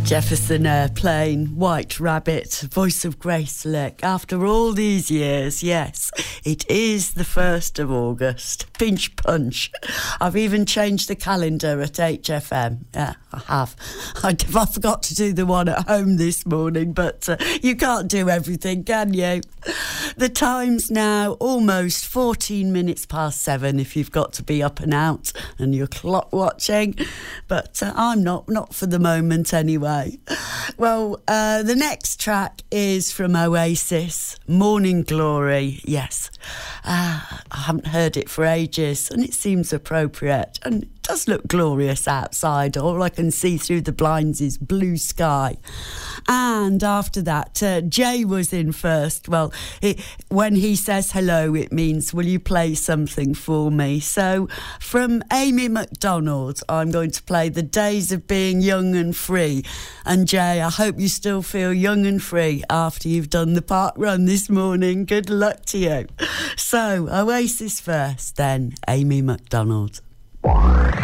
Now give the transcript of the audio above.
Jefferson Airplane, White Rabbit, voice of Grace Slick. After all these years, yes, it is the 1st of August. Pinch punch. I've even changed the calendar at HFM. Yeah, I have. I forgot to do the one at home this morning, but you can't do everything, can you? The time's now almost 14 minutes past 7 if you've got to be up and out and you're clock watching, but I'm not for the moment anyway. Well, the next track is from Oasis, Morning Glory. Yes, I haven't heard it for ages and it seems appropriate and it does look glorious outside. All I can see through the blinds is blue sky. And after that, Jay was in first. Well, when he says hello, it means, will you play something for me? So from Amy MacDonald, I'm going to play The Days of Being Young and Free. And Jay, I hope you still feel young and free after you've done the park run this morning. Good luck to you. So Oasis first, then Amy MacDonald.